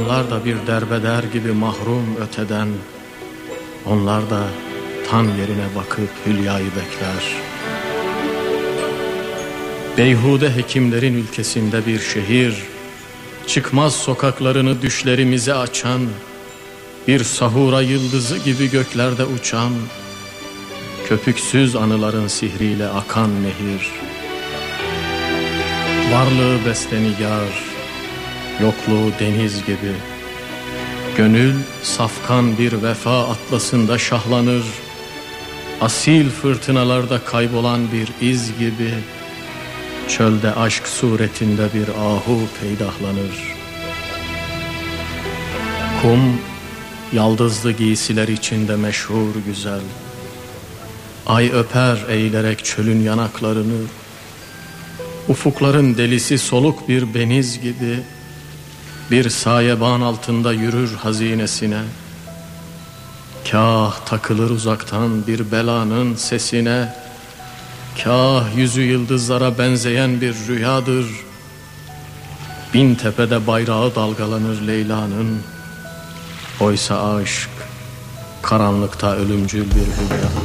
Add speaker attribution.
Speaker 1: onlar da bir derbeder gibi mahrum öteden, onlar da tan yerine bakıp hülyayı bekler. Beyhude hekimlerin ülkesinde bir şehir, çıkmaz sokaklarını düşlerimize açan, bir sahura yıldızı gibi göklerde uçan, köpüksüz anıların sihriyle akan nehir. Varlığı bestenigar, yokluğu deniz gibi, gönül safkan bir vefa atlasında şahlanır, asil fırtınalarda kaybolan bir iz gibi, çölde aşk suretinde bir ahu peydahlanır. Kum, yaldızlı giysiler içinde meşhur güzel, ay öper eğilerek çölün yanaklarını, ufukların delisi soluk bir beniz gibi, bir sayeban altında yürür hazinesine. Kah takılır uzaktan bir belanın sesine, kah yüzü yıldızlara benzeyen bir rüyadır. Bin tepede bayrağı dalgalanır Leyla'nın, oysa aşk karanlıkta ölümcül bir hülyadır.